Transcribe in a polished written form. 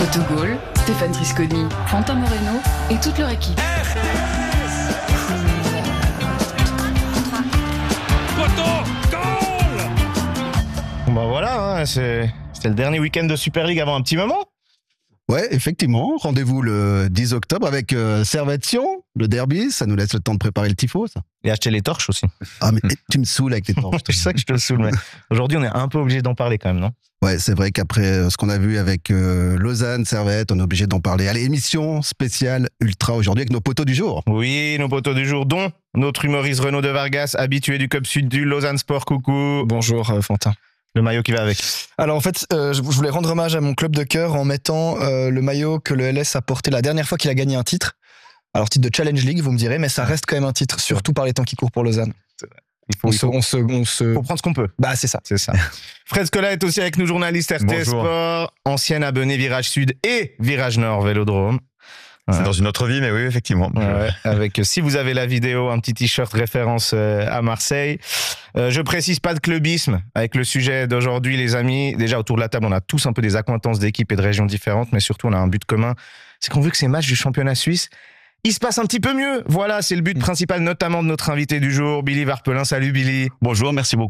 Autogol, Stéphane Trisconi, Quentin Moreno et toute leur équipe. Bah voilà, hein, c'était le dernier week-end de Super League avant un petit moment. Ouais, effectivement. Rendez-vous le 10 octobre avec Servette-Sion, le derby. Ça nous laisse le temps de préparer le tifo, ça. Et acheter les torches aussi. Ah, mais tu me saoules avec tes torches. Je sais que je te saoule, mais aujourd'hui, on est un peu obligé d'en parler quand même, non? Ouais, c'est vrai qu'après ce qu'on a vu avec Lausanne, Servette, on est obligé d'en parler. Allez, émission spéciale Ultra aujourd'hui avec nos poteaux du jour. Oui, nos poteaux du jour, dont notre humoriste Renaud de Vargas, habitué du Cup Sud du Lausanne Sport. Coucou. Bonjour Fantin. Le maillot qui va avec. Alors en fait, je voulais rendre hommage à mon club de cœur en mettant le maillot que le LS a porté la dernière fois qu'il a gagné un titre. Alors titre de Challenge League, vous me direz, mais ça reste quand même un titre, surtout par les temps qui courent pour Lausanne. Il faut prendre ce qu'on peut. Bah c'est ça. C'est ça. Fred Scola est aussi avec nous, journaliste RTS Bonjour. Sport, ancien abonné Virage Sud et Virage Nord Vélodrome. C'est dans une autre vie, mais oui, effectivement. Ouais, avec, si vous avez la vidéo, un petit t-shirt référence à Marseille. Je précise pas de clubisme avec le sujet d'aujourd'hui, les amis. Déjà, autour de la table, on a tous un peu des accointances d'équipes et de régions différentes, mais surtout, on a un but commun. C'est qu'on veut que ces matchs du championnat suisse, ils se passent un petit peu mieux. Voilà, c'est le but principal, notamment de notre invité du jour, Billy Varpelin. Salut Billy. Bonjour, merci beaucoup.